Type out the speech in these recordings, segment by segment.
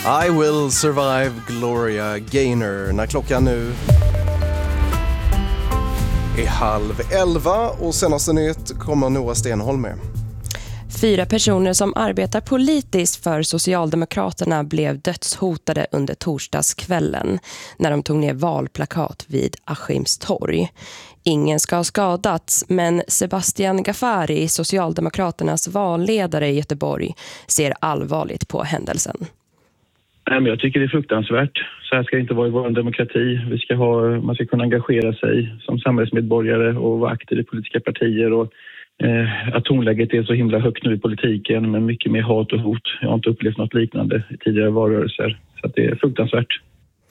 I will survive Gloria Gaynor. När klockan nu är 10:30 och senaste nytt kommer Nora Stenholm med. 4 personer som arbetar politiskt för Socialdemokraterna blev dödshotade under torsdagskvällen när de tog ner valplakat vid Askimstorg. Ingen ska ha skadats, men Sebastian Ghaffari, Socialdemokraternas valledare i Göteborg, ser allvarligt på händelsen. Jag tycker det är fruktansvärt. Så här ska det inte vara i vår demokrati. Man ska kunna engagera sig som samhällsmedborgare och vara aktiv i politiska partier. Och, att tonläget är så himla högt nu i politiken med mycket mer hat och hot. Jag har inte upplevt något liknande i tidigare valrörelser. Så att det är fruktansvärt.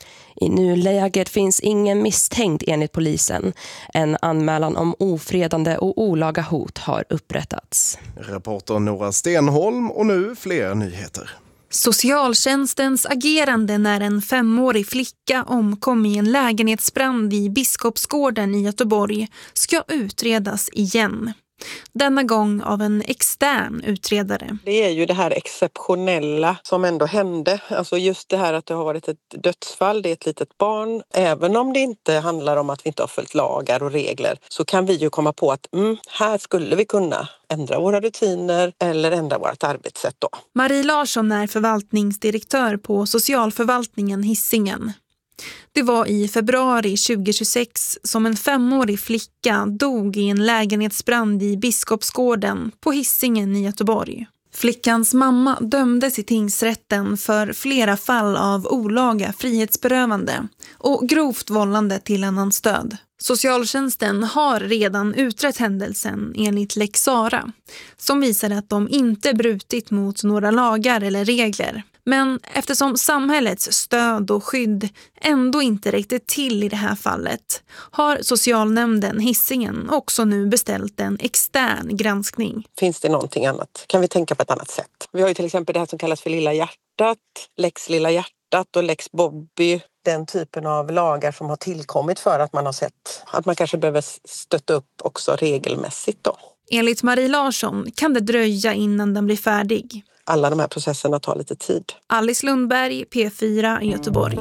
I nuläget finns ingen misstänkt enligt polisen. En anmälan om ofredande och olaga hot har upprättats. Reporter Nora Stenholm och nu fler nyheter. Socialtjänstens agerande när en 5-årig flicka omkom i en lägenhetsbrand i Biskopsgården i Göteborg ska utredas igen. Denna gång av en extern utredare. Det är ju det här exceptionella som ändå hände. Alltså just det här att det har varit ett dödsfall, det är ett litet barn. Även om det inte handlar om att vi inte har följt lagar och regler så kan vi ju komma på att här skulle vi kunna ändra våra rutiner eller ändra vårt arbetssätt då. Marie Larsson är förvaltningsdirektör på socialförvaltningen Hisingen. Det var i februari 2026 som en 5-årig flicka dog i en lägenhetsbrand i Biskopsgården på Hisingen i Göteborg. Flickans mamma dömdes i tingsrätten för flera fall av olaga frihetsberövande och grovt vållande till annans död. Socialtjänsten har redan utrett händelsen enligt Lex Sara, som visade att de inte brutit mot några lagar eller regler. Men eftersom samhällets stöd och skydd ändå inte räckte till i det här fallet har socialnämnden Hisingen också nu beställt en extern granskning. Finns det någonting annat? Kan vi tänka på ett annat sätt? Vi har ju till exempel det här som kallas för Lilla hjärtat, Lex Lilla hjärtat och Lex Bobby. Den typen av lagar som har tillkommit för att man har sett att man kanske behöver stötta upp också regelmässigt då. Enligt Marie Larsson kan det dröja innan den blir färdig. Alla de här processerna tar lite tid. Alice Lundberg, P4 i Göteborg.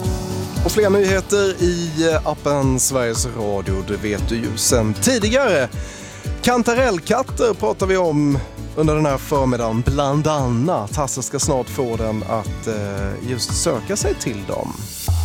Och fler nyheter i appen Sveriges Radio, det vet du ju sen tidigare. Kantarellkatter pratar vi om under den här förmiddagen bland annat. Hasse ska snart få den att just söka sig till dem.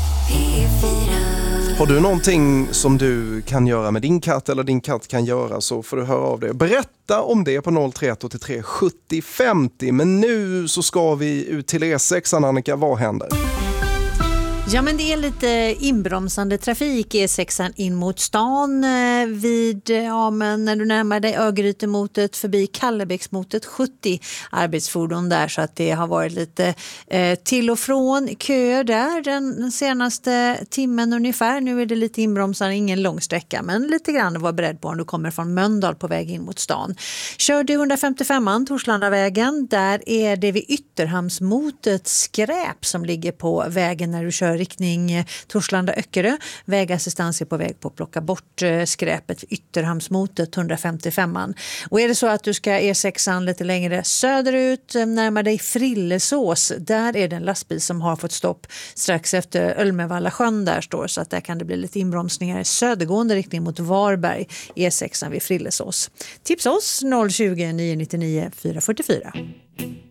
Har du någonting som du kan göra med din katt eller din katt kan göra så får du höra av det. Berätta om det på 031 83 70 50. Men nu så ska vi ut till E6, Annika, vad händer? Ja, men det är lite inbromsande trafik E6 in mot stan men när du närmar dig Örgrytemotet förbi Kallebäcksmotet 70 arbetsfordon där, så att det har varit lite till och från köer där den senaste timmen ungefär. Nu är det lite inbromsande, ingen lång sträcka, men lite grann att vara beredd på om du kommer från Mölndal på väg in mot stan. Kör du 155an Torslandavägen, där är det vid Ytterhamnsmotet skräp som ligger på vägen när du kör riktning Torslanda-Öckerö. Vägassistans är på väg på att plocka bort skräpet vid Ytterhamnsmotet 155an. Och är det så att du ska E6an lite längre söderut, närmare dig Frillesås, där är det en lastbil som har fått stopp strax efter Ölmevalla sjön där står, så att där kan det bli lite inbromsningar i södergående riktning mot Varberg, E6an vid Frillesås. Tips oss 020 999 444.